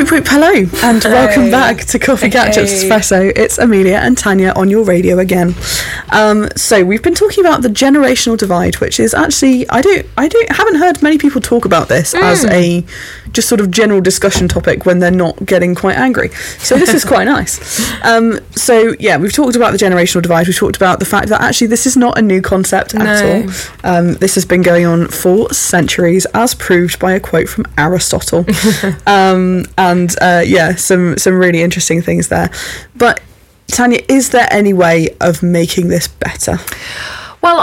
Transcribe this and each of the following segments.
Whoop whoop hello and welcome back to Coffee Catch-Ups Espresso. It's Amelia and Tanya on your radio again. So we've been talking about the generational divide, which is actually I haven't heard many people talk about this as a just sort of general discussion topic when they're not getting quite angry. So this is quite nice. So yeah, we've talked about the generational divide. We've talked about the fact that actually this is not a new concept at all. This has been going on for centuries, as proved by a quote from Aristotle. Some really interesting things there. But Tanya, is there any way of making this better? Well,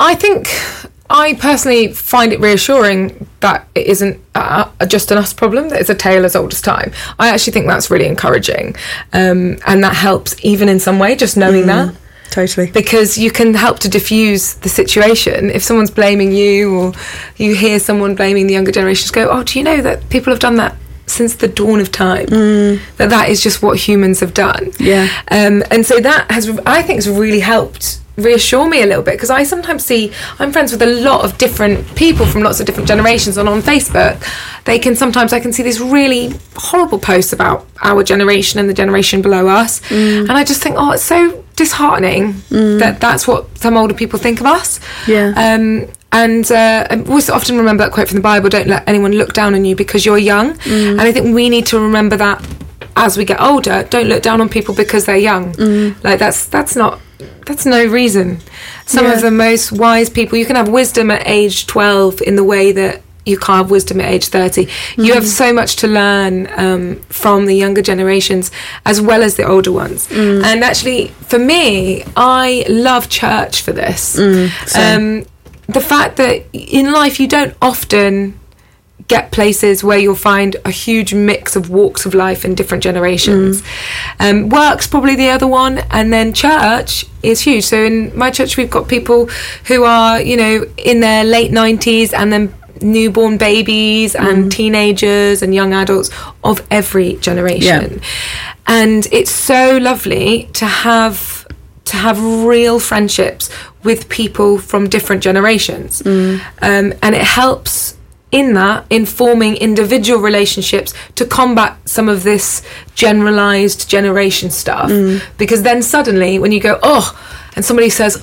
I personally find it reassuring that it isn't just an us problem, that it's a tale as old as time. I actually think that's really encouraging, and that helps even in some way, just knowing that. Totally. Because you can help to diffuse the situation. If someone's blaming you, or you hear someone blaming the younger generations, go, oh, do you know that people have done that since the dawn of time? That is just what humans have done. And so that has, I think, has really helped reassure me a little bit, because I sometimes see, I'm friends with a lot of different people from lots of different generations, and on Facebook I can see these really horrible posts about our generation and the generation below us, and I just think, oh, it's so disheartening that that's what some older people think of us. And I always often remember that quote from the Bible, don't let anyone look down on you because you're young. And I think we need to remember that as we get older. Don't look down on people because they're young. Like that's no reason. Some of the most wise people, you can have wisdom at age 12 in the way that you can't have wisdom at age 30. You have so much to learn from the younger generations as well as the older ones. And actually, for me, I love church for this. The fact that in life you don't often get places where you'll find a huge mix of walks of life and different generations. Work's probably the other one, and then church is huge. So in my church we've got people who are, in their late 90s, and then newborn babies and teenagers and young adults of every generation. And it's so lovely to have real friendships with people from different generations, and it helps in forming individual relationships to combat some of this generalized generation stuff. Because then suddenly when you go, and somebody says,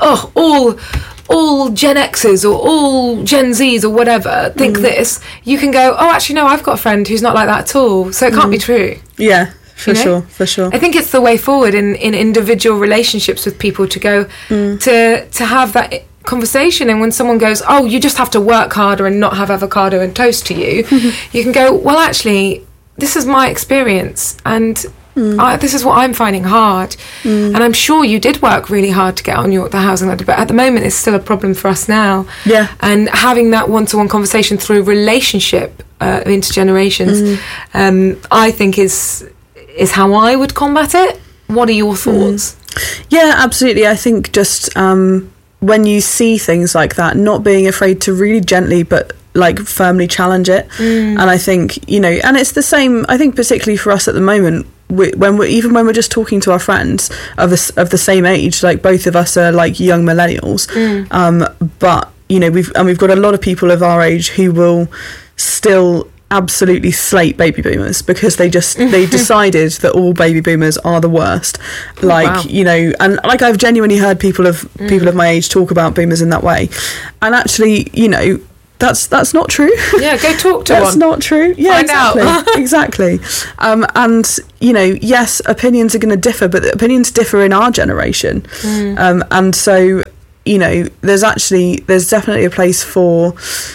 all Gen X's or all Gen Z's or whatever think this, you can go, actually no, I've got a friend who's not like that at all, so it can't be true. For sure. I think it's the way forward in individual relationships with people to go to have that conversation. And when someone goes, you just have to work harder and not have avocado and toast to you, you can go, well, actually, this is my experience, and this is what I'm finding hard. And I'm sure you did work really hard to get on the housing ladder, but at the moment it's still a problem for us now. And having that one-to-one conversation through relationship intergenerations, I think is how I would combat it. What are your thoughts? Yeah, absolutely. I think just when you see things like that, not being afraid to really gently but like firmly challenge it. And I think, and it's the same, I think, particularly for us at the moment, when we're just talking to our friends of the same age, like both of us are like young millennials, but we've got a lot of people of our age who will still absolutely slate baby boomers because they decided that all baby boomers are the worst. And like I've genuinely heard people of my age talk about boomers in that way, and actually that's not true. Go talk to that's one. Not true. Find out. Exactly. And yes, opinions are going to differ, but opinions differ in our generation. And so there's definitely a place for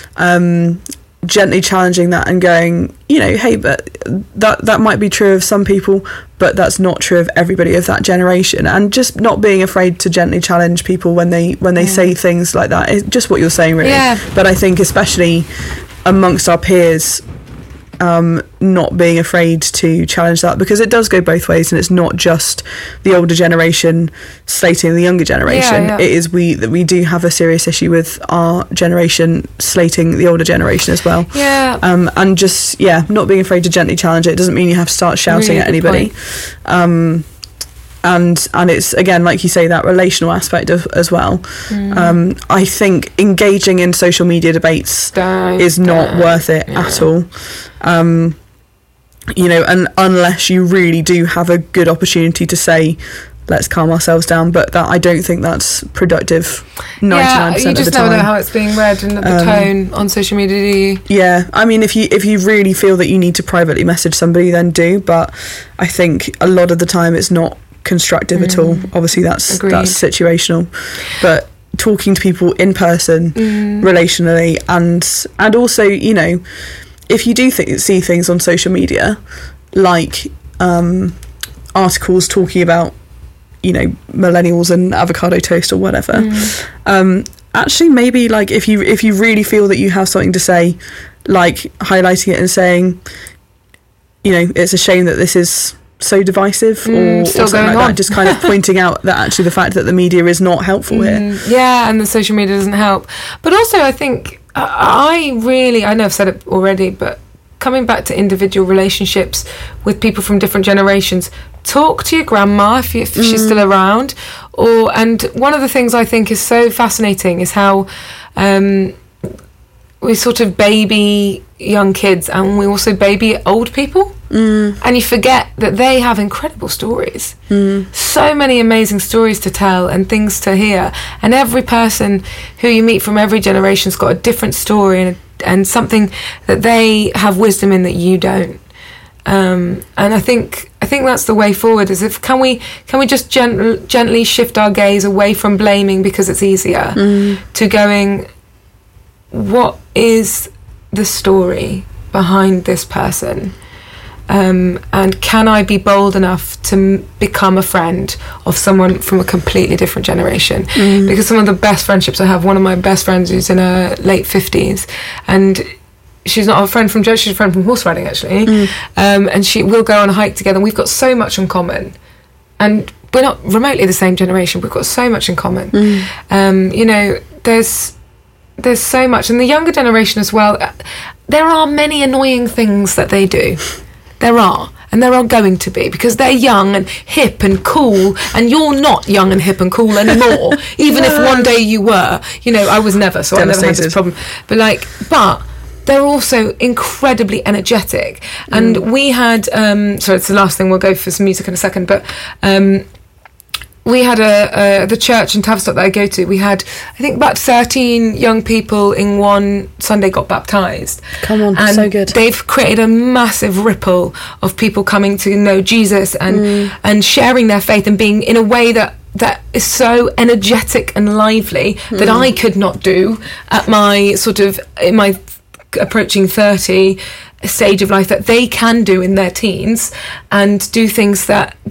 gently challenging that and going, hey, but that might be true of some people, but that's not true of everybody of that generation. And just not being afraid to gently challenge people when they say things like that. It's just what you're saying, really. But I think especially amongst our peers, not being afraid to challenge that, because it does go both ways, and it's not just the older generation slating the younger generation. It is we do have a serious issue with our generation slating the older generation as well. And just not being afraid to gently challenge it doesn't mean you have to start shouting at anybody. And it's, again, like you say, that relational aspect as well. I think engaging in social media debates is not worth it at all. you know, and unless you really do have a good opportunity to say, let's calm ourselves down, but that I don't think that's productive 99% of the time. You just never know how it's being read and the tone on social media, do you? Yeah, I mean, if you really feel that you need to privately message somebody, then do, but I think a lot of the time it's not constructive at all. Obviously that's situational, but talking to people in person, relationally, and also, you know, if you do see things on social media, like articles talking about, you know, millennials and avocado toast or whatever, actually maybe, like, if you really feel that you have something to say, like highlighting it and saying, you know, it's a shame that this is so divisive, or something like that, just kind of pointing out that actually the fact that the media is not helpful here. Yeah, and the social media doesn't help. But also I think I know I've said it already, but coming back to individual relationships with people from different generations, talk to your grandma if she's still around. And one of the things I think is so fascinating is how we sort of baby young kids and we also baby old people. And you forget that they have incredible stories. So many amazing stories to tell and things to hear. And every person who you meet from every generation's got a different story and something that they have wisdom in that you don't. And I think that's the way forward. Is if can we just gently shift our gaze away from blaming because it's easier to going, what is the story behind this person? And can I be bold enough to become a friend of someone from a completely different generation? Because some of the best friendships I have, one of my best friends who's in her late 50s, and she's not a friend from church, she's a friend from horse riding actually, and we'll go on a hike together, and we've got so much in common, and we're not remotely the same generation, we've got so much in common. You know, there's so much, and the younger generation as well, there are many annoying things that they do. There are, and there are going to be, because they're young and hip and cool, and you're not young and hip and cool anymore. Even if one day you were, you know, I was never, so I never had this problem. But they're also incredibly energetic. And we had, sorry, it's the last thing, we'll go for some music in a second, but we had the church in Tavistock that I go to, we had, I think, about 13 young people in one Sunday got baptised. Come on, and so good. They've created a massive ripple of people coming to know Jesus and sharing their faith and being in a way that is so energetic and lively that I could not do at my in my approaching 30 stage of life, that they can do in their teens and do things that